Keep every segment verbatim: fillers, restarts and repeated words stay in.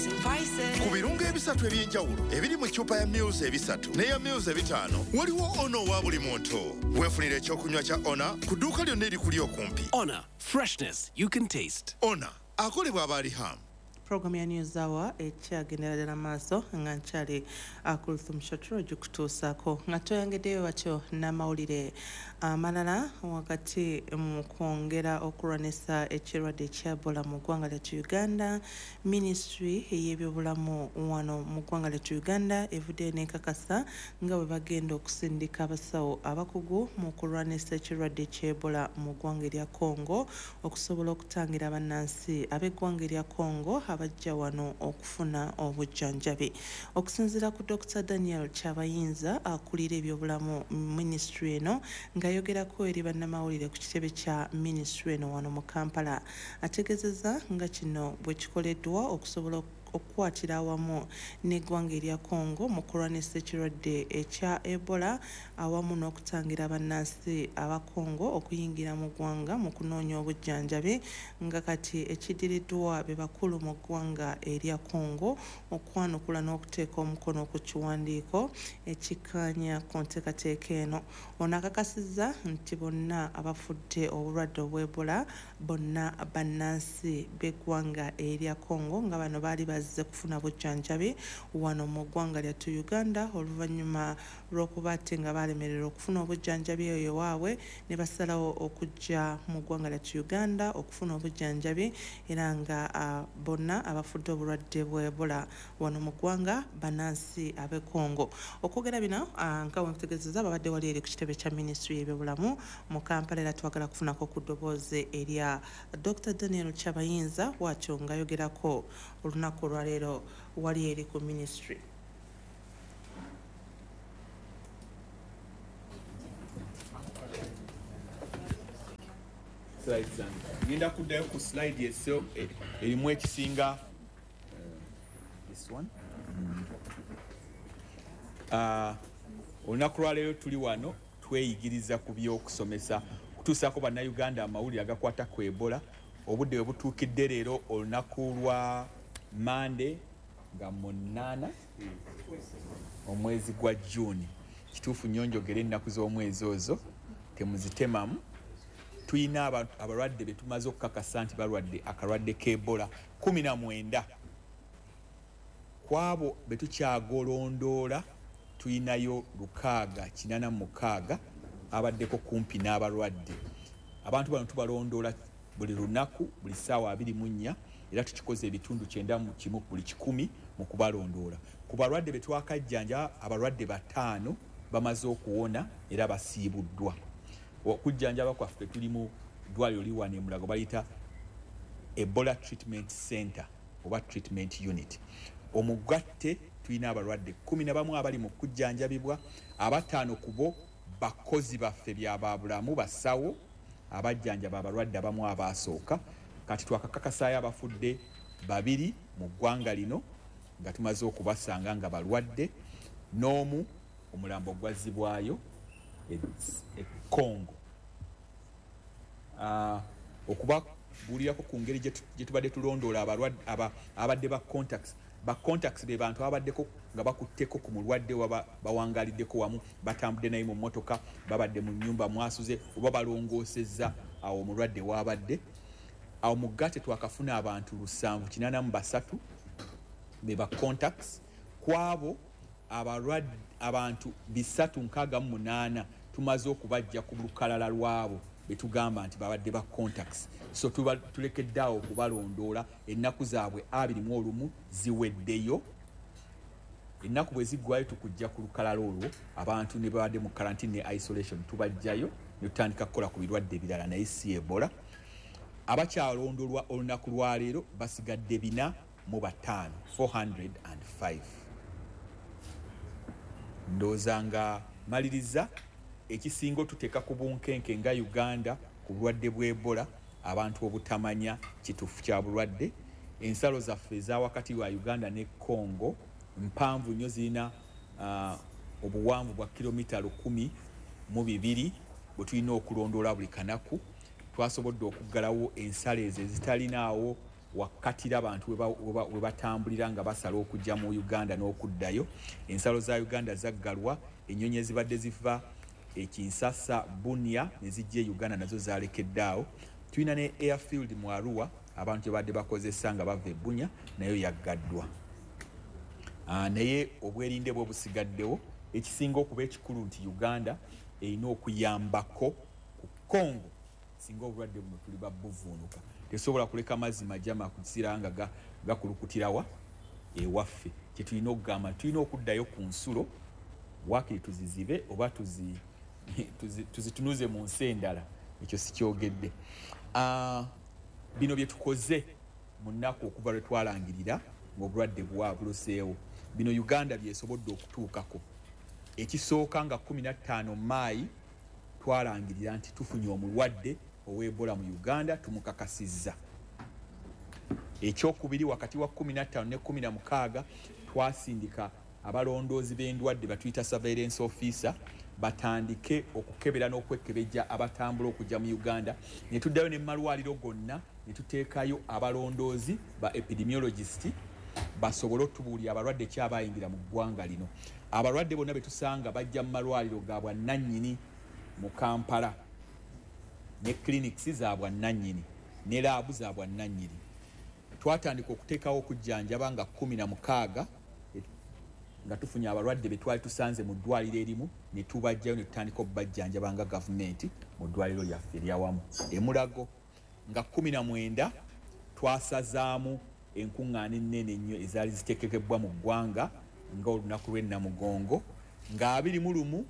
ku birungo ebisatu ebyenjawulo ebiri mu ccupa ya Mills ebisatu n'eya Mills ebitaano waliwo ono wa buli muntu. Weefunira ekyokunywa kya Ona ku dduuka lyonna erikuli okumpi. Ona, freshness you can taste. Ona akolebwa aba Riham. Program ya News Hour ekyagendera ddala maaso nga nkyali Kulthum Shotro gikutuusaako nga toyongeddeyo watyo n'amawulire amalala wakati mu kwongera okulwanisa ekirwadde ekya Ebola mu ggwanga lyattu Uganda. Ministry y'ebyobulamu wano mu ggwanga lyattu Uganda evudde n'ekakasa nga bwe bagenda okusindika abasawo abakugu mu kulwanisa ekirwadde ekya Ebola mu ggwanga erya Congo okusobola okutangira bannansi ab'eggwanga erya Congo abajja wano okufuna obujjanjabi. Okusinziira ku Doctor Daniel Kyabayinza akulira ebyobulamu ministry eno ng'ayogerako eri bannamawulire ku kitebe kya ministry eno wano mu Kampala, ategeezezza nga kino bwe kikoleddwa okusobola okukwatira awamu n'eggwanga erya Congo mu kulwanisa ekirwadde ekya Ebola awamu n'okutangira bannansi aba Congo okuyingira mu ggwanga mu kunoonya obujjanjabi, nga kati ekidiriddwa be bakulu mu ggwanga erya Congo okwanukula n'okuteeka omukono ku kiwandiiko ekikkaanya ku nteekateeka eno. Ono akakasizza nti bonna abafudde obulwadde obw'Ebola bonna bannansi b'eggwanga erya Congo nga bano baali bazze kufuna bujjanjabi wano mu ggwanga lyattu Uganda oluvannyuma lw'okuba ate nga baalemererwa okufuna obujjanjabi eyo waabwe ne basalawo okujja mu ggwanga lyattu Uganda okufuna obujjanjabi, era nga uh, bonna abafudde obulwadde bw'Ebola wano mu ggwanga bannansi ab'e Congo. Okwogera bino uh, nga wenkutegeezezza babadde wali eri ku kitebe kya ministry y'ebyobulamu mu Kampala, era twagala kufunako ku ddoboozi erya Doctor Daniel Kyabayinza bw'atyo ng'ayogerako olunaku olwaleero wali eri ku ministry. Ngenda kuddayo ku slide yeso erimu ekisinga this one. Uh, olunaku lwaleero tuli wano tweyigiriza ku by'okusomesa kutuusaako bannayuganda amawulire agakwata ku Ebola. Obudde bwe butuukidde leero olunaku lwa Monday nga munaana omwezi gwa June. Kituufu nnyo njogera ennaku z'omwezi ozo temuzitemamu. Tuyina abalwadde be tumaze okukakasa nti balwadde akalwadde k'Ebola kumi na mwenda. Kwabo be tukyagolondoola tuyinayo lukaaga kinana mukaaga abaddeko kumpi n'abalwadde. Abantu bano tubalondoola buli lunaku buli ssaawa abiri mu nnya, era tukikoze ebitundu kyenda mu kimu buli kikumi mu kubalondoola. Ku balwadde be twakajjanja abalwadde bataano bamaze okuwona era basiibuddwa. Okujjanjaba kwaffe tuli mu ddwaliro liwano e Mulago bayita Ebola Treatment Center oba Treatment Unit. Omugatte tulina abalwadde kumi na bamu abali mu kujjanjabibwa, abataano ku bo bakozi baffe byababulamu basawo abajjanjaba abalwadde abamu abaasooka. Kati twakakakasaayo abafudde babiri mu ggwanga lino nga tumaze okubasanga nga balwadde, n'omu omulambo gwazzibwayo e Congo. Uh, okubabuulirako ku ngeri gye tubadde tulondoola abalwadde abadde ba contacts. Ba contacts be bantu abaddeko nga bakutteko ku mulwadde waba bawangaliddeko wamu, batambudde naye mu mmotoka, babadde mu nnyumba mwasuze oba balongoosezza awo omulwadde wabadde. Awo mu Gatte twakafuna abantu lusanvu kinana mu basatu be ba contacts. Kwabo abalwadde abantu bisatu nkaaga mu munaana tumaze okubajja ku lukalala lwabo betugamba nti babadde ba contacts. So tuba tulekeddawo okubalondoola ennaku zaabwe abiri mu olumu ziweddeyo. Ennaku bwe ziggwayo tukujja ku lukalala olwo abantu ne babadde mu quarantine ne isolation tubajjayo ne tutandika kukola ku birwadde ebirala naye si Ebola. Abakyalondoolwa olunaku lwaleero basigadde bina mu bataano four hundred five. Ndowooza nga maliriza ekisingo tuteeka ku bunkenke nga Uganda ku bulwadde bw'Ebola, abantu obutamanya kituufu kya bulwadde. Ensalo zaffe eza wakati wa Uganda ne Congo mpanvu nnyo zirina uh, obuwanvu bwa kilomita lukumi mu bibiri bwe tulina okulondoola buli kanaku. Twasobodde okuggalawo ensalo ezo ezitalinaawo wakatira abantu we batambulira nga basala okujja mu Uganda n'okuddayo. Ensalo za Uganda zaggalwa, ennyonyi ezibadde ziva e Kinsasa, Bunia ne zijja e Uganda nazo zalekeddaawo. Tulina ne airfield mu Arua abantu gye badde bakozesa nga bava e Bunya nayo yaggaddwa. Uh, naye obwerinde bwe busigaddewo, ekisinga okuba ekikulu nti Uganda erina okuyambako ku Congo singa obulwadde buno tuli babuvuunuka. Tesobola kuleka mazzi majama kusira nga gakulukutirawa ewaffe. Kye tulina okugamba tulina okuddayo ku nsulo wakiri tuzizibe oba tuzi tuzitunuze mu nsi endala. Ekyo si kyogedde. Uh, bino bye tukoze mu nnaku okuva lwe twalangirira ng'obulwadde bwabuluseewo. Bino Uganda byesobodde okutuukako. Ekisooka nga kumi na ttaano Maayi twalangirira nti tufunye omulwadde ow'Ebola mu Uganda, tumukakasizza. Ekyokubiri wakati wa kumi na ttaano ne kumi na mukaaga twasindika abalondoozi b'endwadde batuyita surveillance officer batandike okukebera n'okwekebejja abatambula okujja mu Uganda. Ne tuddayo ne malwaliro gonna ne tuteekayo abalondoozi ba epidemiologist basobole otubuulira abalwadde kyabayingira mu ggwanga lino. Abalwadde bonna be tusanga bajja mu malwaliro ga bwannannyini mu Kampala ne clinics za bwannannyini ne laabu za bwannannyini. Twatandika okuteekawo okujjanjaba nga kumi na mukaaga nga tufunye abalwadde be twali tusanze mu ddwaliro erimu ne tubajjayo ne tutandika okubajjanjaba nga gavumenti mu ddwaliro lyaffe eryawamu. E Mulago nga kumi na mwenda twasazaamu enkuŋŋaana ennene ennyo ezaali ziteekebwa mu ggwanga ng'olunaku lw'ennamugongo. Nga abiri mu lumu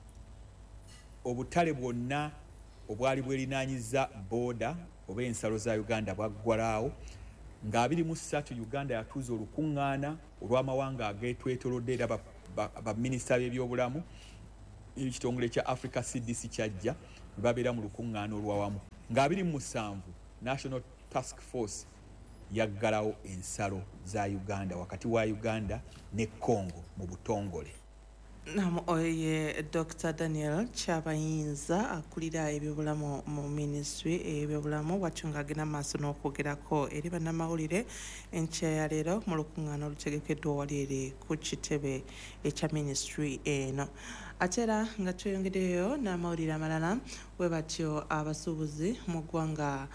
obutale bwonna obwali bwerinaanyiza booda oba ensalo za Uganda bwaggwalaawo. Nga abiri mu ssatu Uganda yatuuza olukuŋŋaana olw'amawanga ageetwetolodde era baminisita b'ebyobulamu ekitongole kya Africa C D C kyajja ne babeera mu lukuŋŋaana olwawamu. Nga abiri mu musanvu National Task Force yaggalawo ensalo za Uganda wakati wa Uganda ne Congo mu butongole. Nam oye Doctor Daniel Kyabayinza akulira ebyobulamu mu ministry ebyobulamu wachunga agenda maaso n'okwogerako eri bannamawulire enkya ya leero mu lukuŋŋaana olutegekeddwa wali eri ku kitebe ekya ministry eno. Ate era nga tweyongeddeyo n'amawulire amalala bwe batyo abasuubuzi mu ggwanga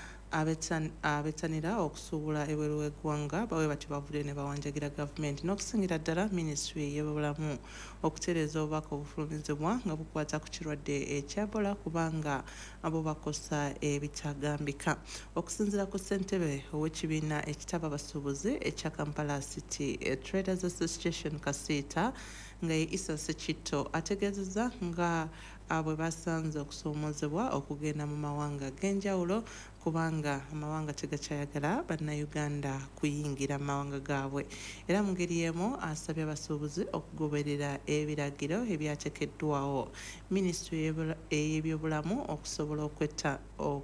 abetanira okusuubula ebweru w'eggwanga bawe batyo bavudde ne bawanjagira gavumenti n'okusingira ddala ministry y'ebyobulamu okutereeza obubaka obufulumizibwa nga bukwata ku kirwadde ekya Ebola kubanga abo bakosa ebitagambika. Okusinziira ku ssentebe ow'ekibiina ekitaba abasuubuzi ekya Kampala City Traders Association Kasiita nga ye Issa Sekitto ategeezezza nga abwe basanze okusoomozebwa okugenda mu mawanga ag'enjawulo kubanga amawanga tegakyayagala bannayuganda kuyingira mu mawanga gaabwe. Era mu ngeri emu asabye abasuubuzi okugoberera ebiragiro ebyateekeddwawo minisitule y'ebyobulamu okusobola okwetta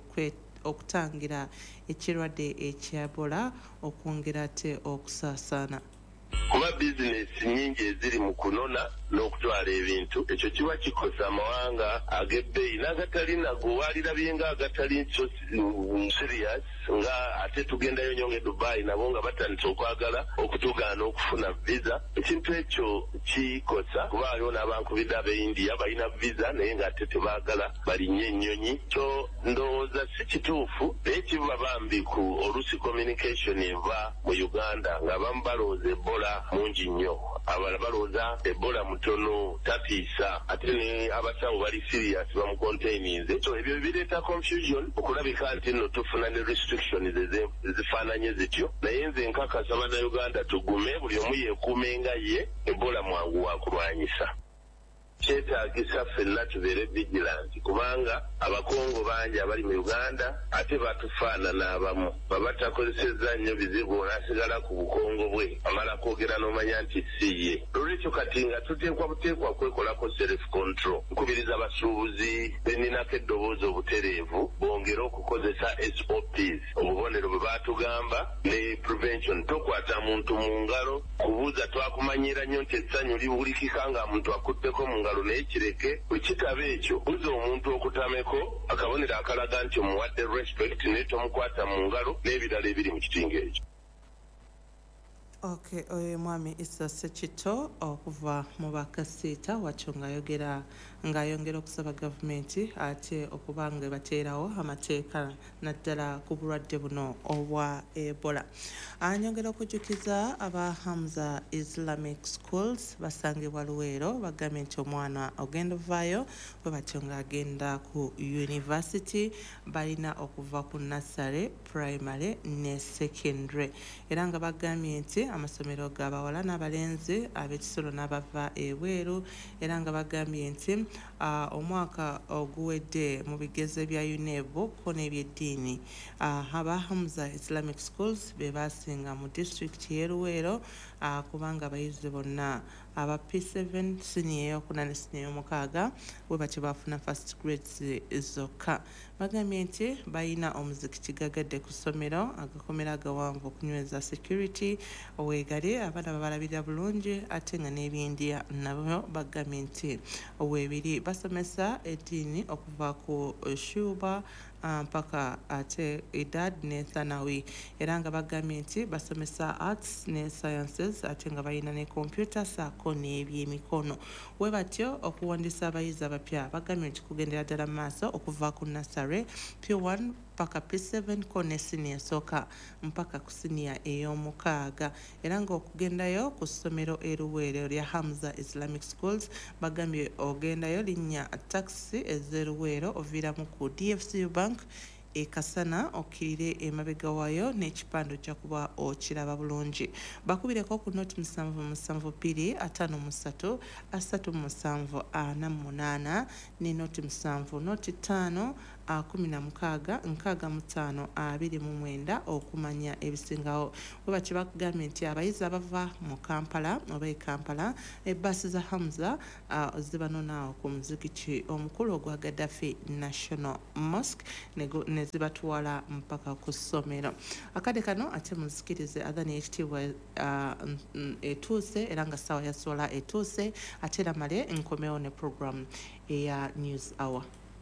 okutangira ekirwadde ekya Ebola okwongera ate okusaasaana. Kuba bizinesi nyingi eziri mu kunona n'okutwala ebintu ekyo kiba kikosa amawanga ag'ebbeeyi n'agatali nago walirabye nga agatali so serious nga ate tugendayo nnyo nge Dubai nabo nga batandise okwagala okutugaana okufuna visa. Ekintu ekyo kikosa kuba waliwo n'abankubidde ab'India balina visa naye ng'ate tebaagala balinye ennyonyi. So ndowooza si kituufu naye kiba bambi ku olusi communication eva mu Uganda ng'abamu balowooza Ebola mungi nnyo abala balowooza Ebola mutono tatiisa ate ne abasawo bali serious bamucontaininze. So ebyo bireeta confusion okulabika nti nno tufuna ne restrictions ezifaananye zityo naye nze nkakasa bannayuganda tugume buli omu yeekuume nga ye Ebola mwangu wa kulwanyisa. Kyetaagisa ffenna tubeere vigilant kubanga abakongo bangi abali mu Uganda ate batufaanana abamu baba takozesezza nnyo bizibu olaasigala ku bukongo bwe amala kwogera n'omanya nti si ye. nolwekyo kati nga tuteekwa buteekwa kwekolako self control nkubiriza abasuubuzi beninako eddoboozi obutereevu bongere okukozesa S O Ps obubonero bwe baatugamba ne prevention. Tokwata muntu mu ngalo kubuuza twakumanyira nnyo nti essanyu liwulikika nga muntu akutteko mu ngalo naye kireke bwe kitaba ekyo buza omuntu okutameko akabonero akalaga nti omuwadde respect naye tomukwata mu ngalo n'ebirala ebiri mu kitinga ekyo. Okay, oye mwami Issa Sekito okuva mu bakasiita wakyo ng'ayogera ng'ayongera okusaba gavumenti ate okuba nga bateerawo amateeka naddala ku bulwadde buno obwa Ebola. Anyongera okujjukiza aba Hamza Islamic Schools basangibwa Luweero bagambye nti omwana ogenda ovaayo bwe batyo ng'agenda ku university balina okuva ku nursery, primary ne secondary era nga bagambye nti amasomero g'abawala n'abalenzi ab'ekisolo n'abava ebweru era nga bagambye nti uh, omwaka oguwedde mu bigezo bya U N E B ko n'ebyeddiini uh, aba Hamza Islamic Schools be basinga mu district y'e Luweero uh, kubanga abayizi bonna aba P seven senior eyokuna ne senior ey'omukaaga bwe batyo bafuna first grades zokka. Bagambye nti balina omuzikiti gagadde ku ssomero agakomera agawanvu okunyweza security oweegali abaana babalabirira bulungi ate nga n'ebyendya nabo bagambye nti weebiri basomesa eddiini okuva ku shuba mpaka ate idad ne thanawi era nga bagambye nti basomesa arts ne sciences ate nga balina ne computer saako n'ebyemikono we batyo okuwandiisa abayizi abapya bagambye nti kugendera ddala mu maaso okuva ku nursery P one mpaka P seven ko ne senior esooka mpaka ku senior ey'omukaaga era nga okugendayo ku ssomero e Luweero lya Hamza Islamic Schools bagambye ogendayo linnya taxi ez'e Luweero oviiramu ku D F C Bank e Kasana okirire emabega waayo n'ekipande ojja kuba okiraba bulungi. Bakubireko ku noti musanvu musanvu bbiri ataano musatu asatu musanvu ana munaana ne noti musanvu noti ttaano kumi na mukaaga nkaaga mu ttaano abiri mu mwenda okumanya ebisingawo. Bwe batyo bagambye nti abayizi abava mu Kampala oba e Kampala ebbaasi za Hamza uh, zibanonaawo ku muzikiti omukulu ogwa Gaddafi National Mosque ne zibatwala mpaka ku ssomero. Akadde kano ate muzikirize adhani ekitiibwa uh, etuuse era nga ssaawa ya sola etuuse ate era male nkomewo ne program eya News Hour.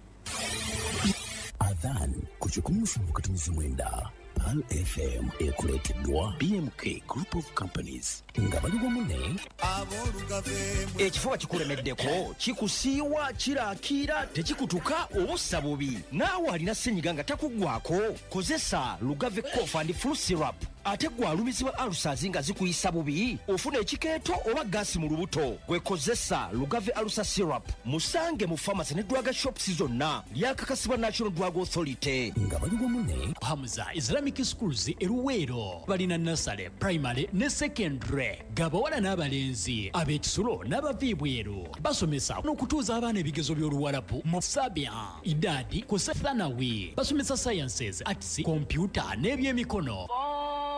Adhan kuchukua mshavu katumizi mwenda Pal F M ekuleteddwa B M K Group of Companies ngabali wamune ekifuba kikulemeddeko kikusiiwa kiraakira tekikutuka obussa bubi naawe alina ssenyiga nga takuggwako kozesa Lugave Cough and Flu Syrup ate gwalumizibwa alusazi nga zikuyisa bubi ofuna ekikeeto oba gaasi mu lubuto gwekozesa Lugave Alusa Syrup musange mu pharmacy ne drug shops zonna lyakakasibwa National Drug Authority ngabali wamune. Hamza Islamic Schools e Luweero balina nursery, primary ne secondary gabawala n'abalenzi ab'ekisulo n'abaviibweru basomesa n'okutuuza abaana ebigezo by'Oluwarabu mu Sabia idadi ku Thanawi basomesa sciences, arts, computer n'ebyemikono.